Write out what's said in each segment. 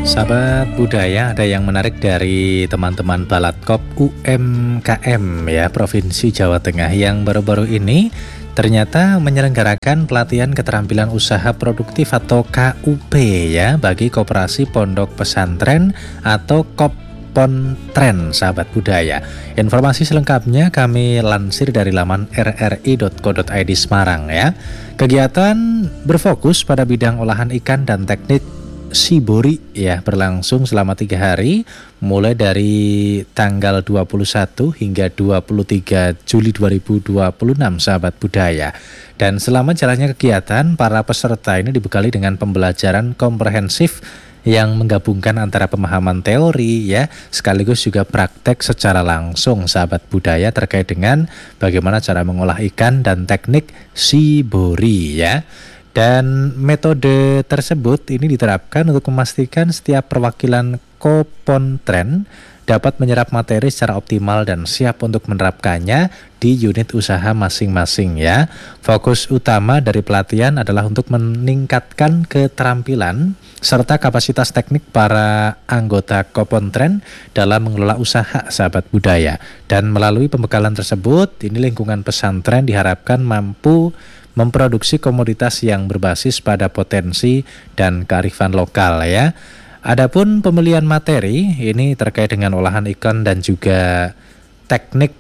Sahabat budaya, ada yang menarik dari teman-teman Balatkop UMKM ya Provinsi Jawa Tengah yang baru-baru ini ternyata menyelenggarakan pelatihan keterampilan usaha produktif atau KUP ya bagi koperasi pondok pesantren atau Kopontren, sahabat budaya. Informasi selengkapnya kami lansir dari laman rri.co.id Semarang ya. Kegiatan berfokus pada bidang olahan ikan dan teknik Shibori ya, berlangsung selama 3 hari mulai dari tanggal 21 hingga 23 Juli 2026, sahabat budaya. Dan selama jalannya kegiatan, para peserta ini dibekali dengan pembelajaran komprehensif yang menggabungkan antara pemahaman teori ya sekaligus juga praktek secara langsung, sahabat budaya, terkait dengan bagaimana cara mengolah ikan dan teknik Shibori ya. Dan metode tersebut ini diterapkan untuk memastikan setiap perwakilan Kopontren dapat menyerap materi secara optimal dan siap untuk menerapkannya di unit usaha masing-masing ya. Fokus utama dari pelatihan adalah untuk meningkatkan keterampilan serta kapasitas teknik para anggota Kopontren dalam mengelola usaha, sahabat budaya. Dan melalui pembekalan tersebut, ini lingkungan pesantren diharapkan mampu memproduksi komoditas yang berbasis pada potensi dan kearifan lokal ya. Adapun pemilihan materi ini terkait dengan olahan ikan dan juga teknik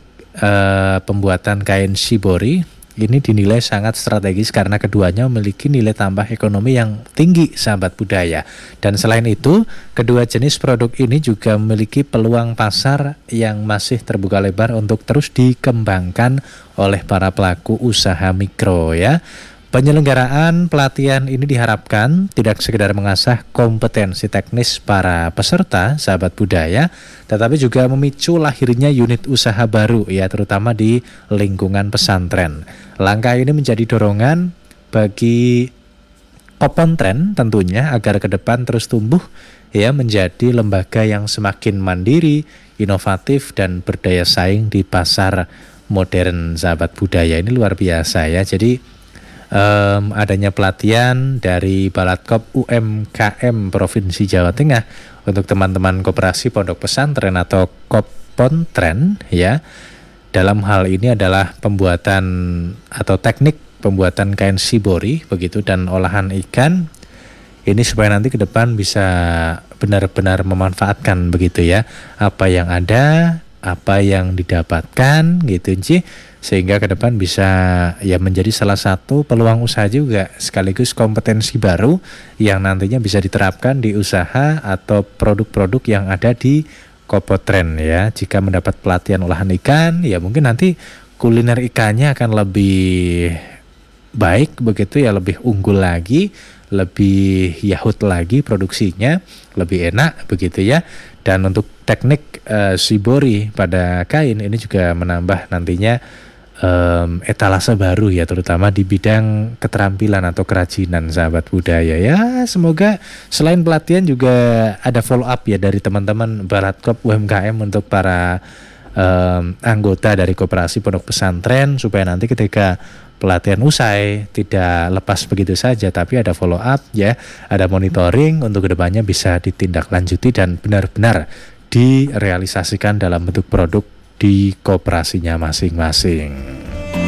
pembuatan kain Shibori ini dinilai sangat strategis karena keduanya memiliki nilai tambah ekonomi yang tinggi, sahabat budaya. Dan selain itu, kedua jenis produk ini juga memiliki peluang pasar yang masih terbuka lebar untuk terus dikembangkan oleh para pelaku usaha mikro ya. Penyelenggaraan pelatihan ini diharapkan tidak sekedar mengasah kompetensi teknis para peserta, sahabat budaya, tetapi juga memicu lahirnya unit usaha baru ya, terutama di lingkungan pesantren. Langkah ini menjadi dorongan bagi Kopontren tentunya agar ke depan terus tumbuh ya menjadi lembaga yang semakin mandiri, inovatif dan berdaya saing di pasar modern, sahabat budaya. Ini luar biasa ya. Jadi adanya pelatihan dari Balatkop UMKM Provinsi Jawa Tengah untuk teman-teman koperasi pondok pesantren atau Kopontren ya. Dalam hal ini adalah pembuatan atau teknik pembuatan kain Shibori begitu dan olahan ikan. Ini supaya nanti ke depan bisa benar-benar memanfaatkan begitu ya apa yang ada, apa yang didapatkan gitu sih, sehingga ke depan bisa ya menjadi salah satu peluang usaha juga sekaligus kompetensi baru yang nantinya bisa diterapkan di usaha atau produk-produk yang ada di Kopontren ya. Jika mendapat pelatihan olahan ikan ya mungkin nanti kuliner ikannya akan lebih baik begitu ya, lebih unggul lagi, lebih yahut lagi produksinya, lebih enak begitu ya. Dan untuk teknik Shibori pada kain ini juga menambah nantinya etalase baru ya, terutama di bidang keterampilan atau kerajinan, sahabat budaya ya. Semoga selain pelatihan juga ada follow up ya dari teman-teman Balatkop UMKM untuk para anggota dari koperasi pondok pesantren, supaya nanti ketika pelatihan usai tidak lepas begitu saja, tapi ada follow up ya, ada monitoring untuk kedepannya bisa ditindaklanjuti dan benar-benar direalisasikan dalam bentuk produk di koperasinya masing-masing.